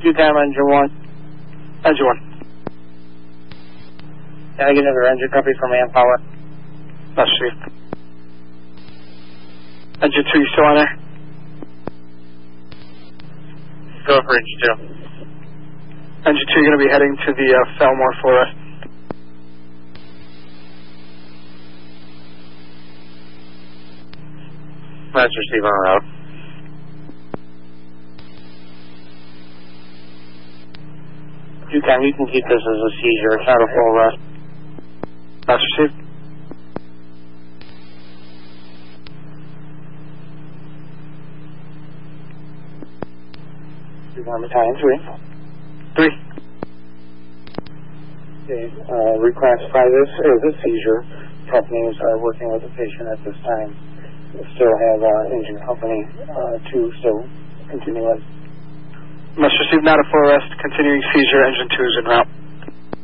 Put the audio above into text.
QCAM, engine 1. Engine 1. Can I get another engine copy for manpower? That's received. Engine 2, you still on there? Go for engine 2. Engine 2, you're going to be heading to the Felmore Forest. That's received on route. QCAM, you can keep this as a seizure. It's not a full arrest. That's received. Battalion 3. 3. Okay, reclassify this as a seizure. Companies are working with the patient at this time. We still have engine company 2 still continuing. Must receive not a full arrest. Continuing seizure. Engine 2 is en route.